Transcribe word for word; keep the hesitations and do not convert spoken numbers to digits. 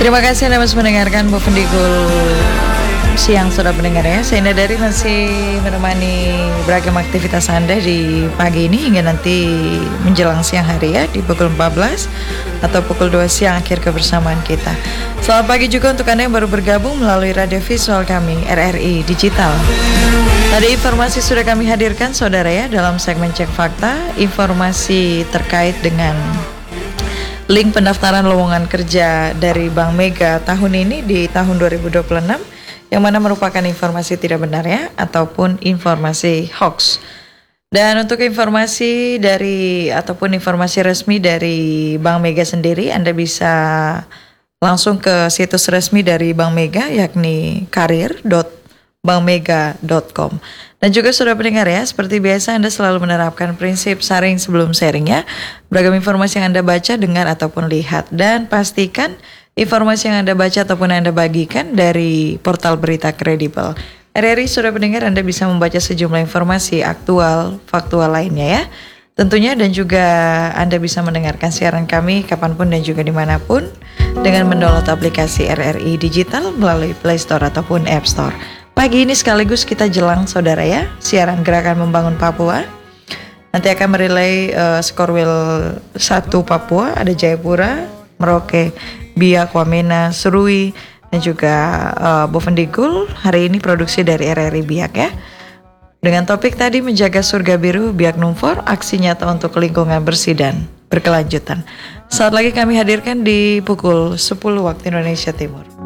Terima kasih Anda masih mendengarkan Bofendigul siang sudah mendengar ya. Saya Indah Dari masih menemani beragam aktivitas Anda di pagi ini hingga nanti menjelang siang hari ya di pukul empat belas atau pukul dua siang akhir kebersamaan kita. Selamat pagi juga untuk Anda yang baru bergabung melalui radio visual kami R R I Digital. Tadi informasi sudah kami hadirkan saudara ya dalam segmen Cek Fakta, informasi terkait dengan link pendaftaran lowongan kerja dari Bank Mega tahun ini di tahun dua ribu dua puluh enam yang mana merupakan informasi tidak benar ya ataupun informasi hoax. Dan untuk informasi dari ataupun informasi resmi dari Bank Mega sendiri, Anda bisa langsung ke situs resmi dari Bank Mega yakni karir dot bank mega dot com. Dan juga sudah pendengar ya, seperti biasa Anda selalu menerapkan prinsip saring sebelum sharing ya. Beragam informasi yang Anda baca, dengar ataupun lihat, dan pastikan informasi yang Anda baca ataupun Anda bagikan dari portal berita kredibel. R R I sudah pendengar, Anda bisa membaca sejumlah informasi aktual, faktual lainnya ya. Tentunya dan juga Anda bisa mendengarkan siaran kami kapanpun dan juga dimanapun dengan mendownload aplikasi R R I Digital melalui Play Store ataupun App Store. Pagi ini sekaligus kita jelang saudara ya, siaran Gerakan Membangun Papua. Nanti akan merelay uh, skor Wil satu Papua, ada Jayapura, Merauke, Biak, Wamena, Serui, dan juga uh, Bofendigul. Hari ini produksi dari R R I Biak ya. Dengan topik tadi menjaga surga biru Biak Numfor, aksi nyata untuk lingkungan bersih dan berkelanjutan. Saat lagi kami hadirkan di pukul sepuluh waktu Indonesia Timur.